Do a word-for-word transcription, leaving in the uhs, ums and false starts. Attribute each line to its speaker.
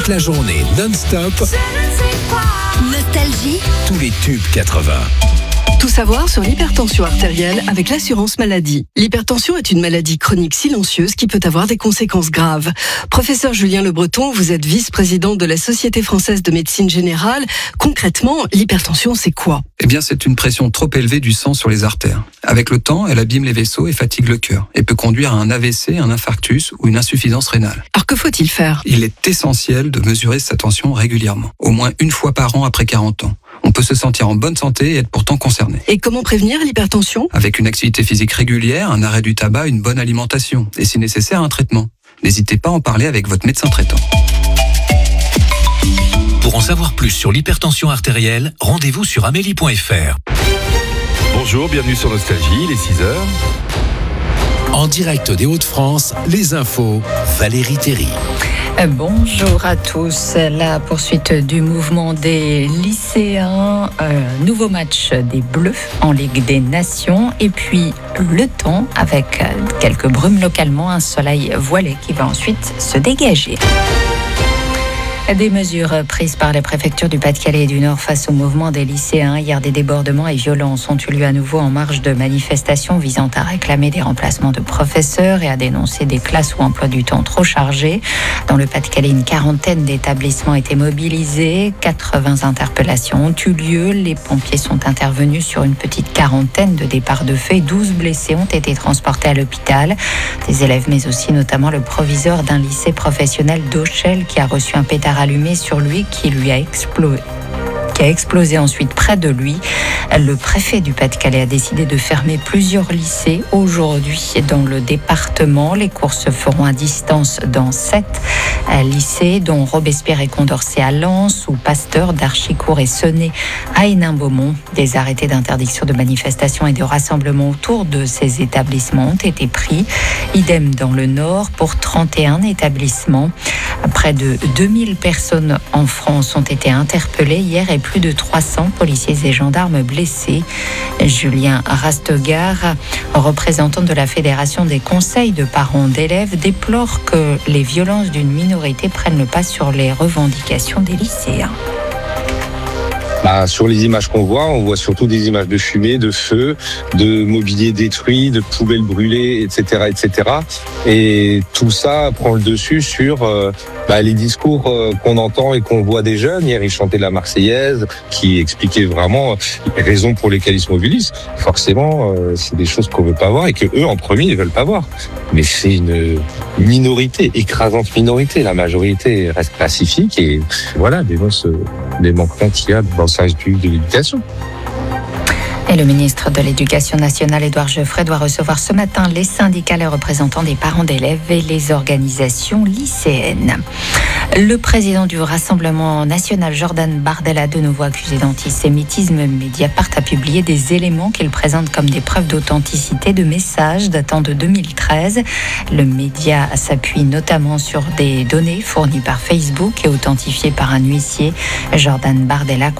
Speaker 1: toute la journée non-stop.
Speaker 2: Nostalgie.
Speaker 1: Tous les tubes quatre-vingts.
Speaker 3: Tout savoir sur l'hypertension artérielle avec l'assurance maladie. L'hypertension est une maladie chronique silencieuse qui peut avoir des conséquences graves. Professeur Julien Le Breton, vous êtes vice-président de la Société française de médecine générale. Concrètement, l'hypertension, c'est quoi ?
Speaker 4: Eh bien, c'est une pression trop élevée du sang sur les artères. Avec le temps, elle abîme les vaisseaux et fatigue le cœur et peut conduire à un A V C, un infarctus ou une insuffisance rénale.
Speaker 3: Alors que faut-il faire ?
Speaker 4: Il est essentiel de mesurer sa tension régulièrement, au moins une fois par an après quarante ans. On peut se sentir en bonne santé et être pourtant concerné.
Speaker 3: Et comment prévenir l'hypertension ?
Speaker 4: Avec une activité physique régulière, un arrêt du tabac, une bonne alimentation et si nécessaire un traitement. N'hésitez pas à en parler avec votre médecin traitant.
Speaker 1: Pour en savoir plus sur l'hypertension artérielle, rendez-vous sur amélie point f r.
Speaker 5: Bonjour, bienvenue sur Nostalgie, il est six heures.
Speaker 1: En direct des Hauts-de-France, les infos, Valérie Théry.
Speaker 6: Bonjour à tous. La poursuite du mouvement des lycéens, euh, nouveau match des Bleus en Ligue des Nations et puis le temps avec quelques brumes localement, un soleil voilé qui va ensuite se dégager. Des mesures prises par les préfectures du Pas-de-Calais et du Nord face au mouvement des lycéens. Hier, des débordements et violences ont eu lieu à nouveau en marge de manifestations visant à réclamer des remplacements de professeurs et à dénoncer des classes ou emplois du temps trop chargés. Dans le Pas-de-Calais, une quarantaine d'établissements étaient mobilisés. quatre-vingts interpellations ont eu lieu. Les pompiers sont intervenus sur une petite quarantaine de départs de feu et douze blessés ont été transportés à l'hôpital. Des élèves, mais aussi notamment le proviseur d'un lycée professionnel d'Auchel qui a reçu un pétard allumé sur lui qui lui a explosé. qui a explosé ensuite près de lui. Le préfet du Pas-de-Calais a décidé de fermer plusieurs lycées aujourd'hui dans le département. Les cours se feront à distance dans sept lycées, dont Robespierre et Condorcet à Lens ou Pasteur d'Archicourt et Senez à Hénin-Beaumont. Des arrêtés d'interdiction de manifestation et de rassemblement autour de ces établissements ont été pris. Idem dans le Nord pour trente et un établissements. Près de deux mille personnes en France ont été interpellées hier et plus de trois cents policiers et gendarmes blessés. Julien Rastegar, représentant de la Fédération des conseils de parents d'élèves, déplore que les violences d'une minorité prennent le pas sur les revendications des lycéens.
Speaker 7: Bah, sur les images qu'on voit, on voit surtout des images de fumée, de feu, de mobilier détruit, de poubelles brûlées, et cetera, et cetera. Et tout ça prend le dessus sur euh, bah, les discours euh, qu'on entend et qu'on voit des jeunes. Hier, ils chantaient la Marseillaise, qui expliquait vraiment les raisons pour lesquelles ils se mobilisent. Forcément, euh, c'est des choses qu'on veut pas voir et que eux, en premier, ils veulent pas voir. Mais c'est une minorité, écrasante minorité. La majorité reste pacifique et voilà, dénonce les manquements qu'il y a dans le service public de l'éducation.
Speaker 6: Et le ministre de l'Éducation nationale, Édouard Geoffrey, doit recevoir ce matin les syndicats, les représentants des parents d'élèves et les organisations lycéennes. Le président du Rassemblement national, Jordan Bardella, de nouveau accusé d'antisémitisme. Mediapart a publié des éléments qu'il présente comme des preuves d'authenticité de messages datant de deux mille treize. Le média s'appuie notamment sur des données fournies par Facebook et authentifiées par un huissier. Jordan Bardella